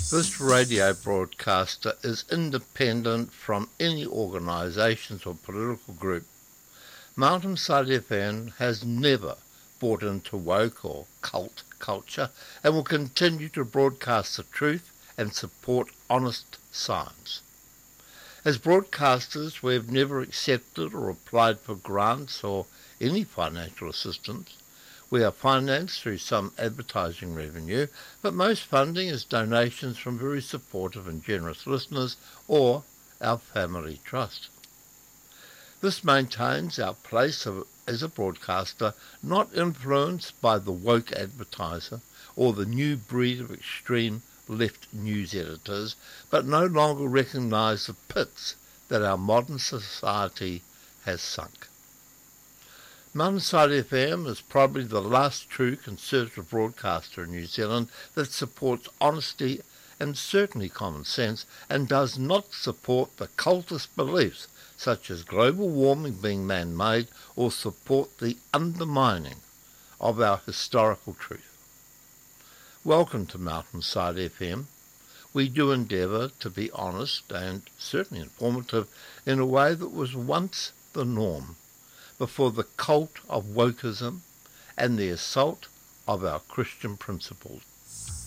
This radio broadcaster is independent from any organisations or political group. Mountainside FM has never bought into woke or cult culture and will continue to broadcast the truth and support honest science. As broadcasters, we have never accepted or applied for grants or any financial assistance. We are financed through some advertising revenue, but most funding is donations from very supportive and generous listeners or our family trust. This maintains our place as a broadcaster, not influenced by the woke advertiser or the new breed of extreme left news editors, but no longer recognise the pits that our modern society has sunk. Mountainside FM is probably the last true conservative broadcaster in New Zealand that supports honesty and certainly common sense and does not support the cultist beliefs such as global warming being man-made or support the undermining of our historical truth. Welcome to Mountainside FM. We do endeavour to be honest and certainly informative in a way that was once the norm, before the cult of wokeism and the assault of our Christian principles.